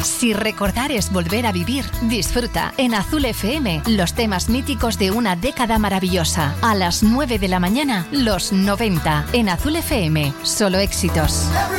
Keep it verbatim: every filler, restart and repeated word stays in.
Si recordar es volver a vivir, disfruta en Azul F M los temas míticos de una década maravillosa. A las nueve de la mañana, los noventa. En Azul F M, solo éxitos.